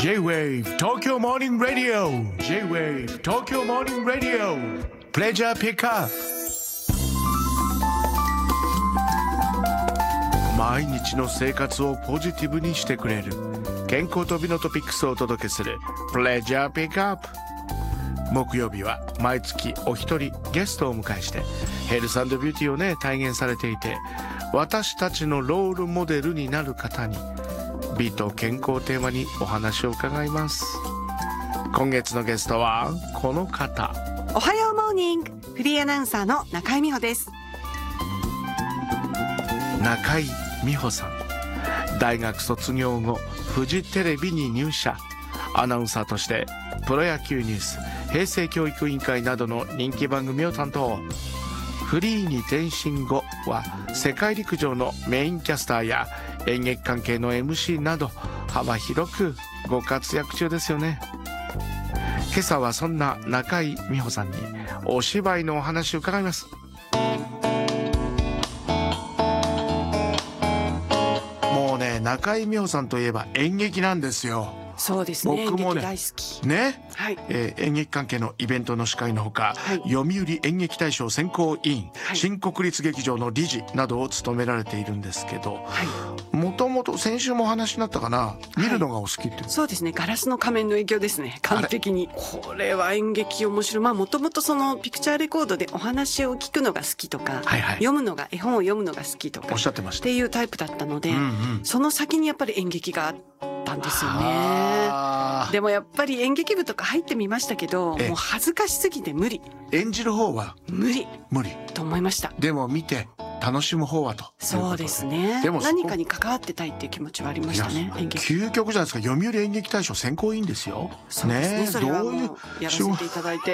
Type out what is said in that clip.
J-Wave 東京モーニングラディオ J-Wave 東京モーニングラディオプレジャーピックアップ。毎日の生活をポジティブにしてくれる健康と美のトピックスをお届けするプレジャーピックアップ。木曜日は毎月お一人ゲストをお迎えしてヘルス&ビューティーをね体現されていて、私たちのロールモデルになる方に美と健康をテーマにお話を伺います。今月のゲストはこの方。 おはようモーニング、フリーアナウンサーの中井美穂です。 中井美穂さん、大学卒業後フジテレビに入社。アナウンサーとしてプロ野球ニュース、平成教育委員会などの人気番組を担当。フリーに転身後は世界陸上のメインキャスターや演劇関係の MC など幅広くご活躍中ですよね。今朝はそんな中井美穂さんにお芝居のお話を伺います。もうね、中井美穂さんといえば演劇なんですよ。 そうですね、 僕もね、 演劇大好きね、 はい、 演劇関係のイベントの司会のほか、はい、読売演劇大賞選考委員、はい、新国立劇場の理事などを務められているんですけど、もともと先週もお話になったかな、見るのがお好きって、 そうですね、ガラスの仮面の影響ですね、完璧に。これは演劇面白い。もともとそのピクチャーレコードでお話を聞くのが好きとか、読むのが、絵本を読むのが好きとかおっしゃってましたっていうタイプだったので、その先にやっぱり演劇があったんですよね。でもやっぱり演劇部とか入ってみましたけど、もう恥ずかしすぎて無理。 演じる方は無理と思いました。 でも見て楽しむ方はと。 そうですね。でも何かに関わってたいっていう気持ちはありましたね。演劇究極じゃないですか。読売演劇大賞選考委員ですよ。 そうですね。それはもうやらせていただいて